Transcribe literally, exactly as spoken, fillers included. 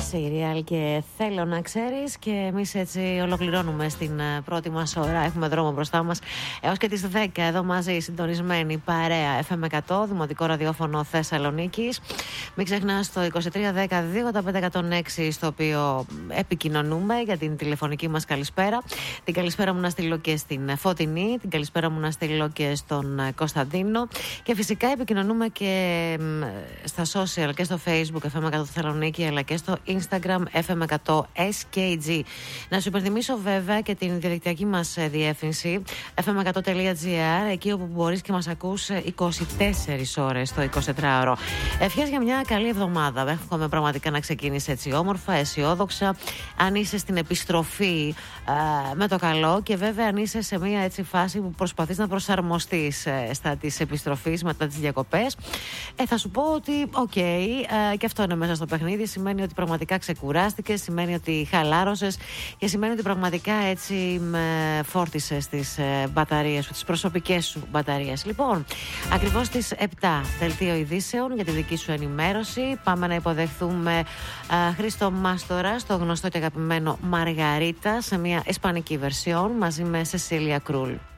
Serial και θέλω να ξέρεις. Και εμείς έτσι ολοκληρώνουμε στην πρώτη μας ώρα. Έχουμε δρόμο μπροστά μας έως και τις δέκα. Εδώ μαζί συντονισμένη παρέα εφ εμ εκατό, Δημοτικό Ραδιόφωνο Θεσσαλονίκης. Μην ξεχνάς το είκοσι τρία δέκα δύο ογδόντα πέντε εκατόν έξι, στο οποίο επικοινωνούμε για την τηλεφωνική μας καλησπέρα. Την καλησπέρα μου να στείλω και στην Φωτεινή, την καλησπέρα μου να στείλω και στον Κωνσταντίνο. Και φυσικά επικοινωνούμε και στα social και στο Facebook εφ εμ εκατό Θεσσαλονίκη, αλλά και στο Instagram εφ εμ εκατό ες κέι τζι. Να σου υπενθυμίσω βέβαια και την διαδικτυακή μας διεύθυνση εφ εμ εκατό τελεία τζι άρ, εκεί όπου μπορείς και μας ακούς είκοσι τέσσερις ώρες το εικοσιτετράωρο. Ευχές για μια καλή εβδομάδα. Εύχομαι πραγματικά να ξεκινήσει έτσι όμορφα, αισιόδοξα. Αν είσαι στην επιστροφή α, με το καλό, και βέβαια αν είσαι σε μια έτσι φάση που προσπαθείς να προσαρμοστείς ε, στα της επιστροφής μετά τις διακοπές, ε, θα σου πω ότι οκ, okay, ε, και αυτό είναι μέσα στο παιχνίδι. Σημαίνει ότι πραγματικά ξεκουράστηκες, σημαίνει ότι χαλάρωσες και σημαίνει ότι πραγματικά έτσι με φόρτισες τις ε, μπαταρίες σου, τις προσωπικές σου μπαταρίες. Λοιπόν, ακριβώς στις επτά, δελτίο ειδήσεων για τη δική σου ενημέρωση. Πάμε να υποδεχθούμε α, Χρήστο Μάστορα στο γνωστό και αγαπημένο Μαργαρίτα, σε μια ισπανική βερσιόν μαζί με Σεσίλια Κρούλ.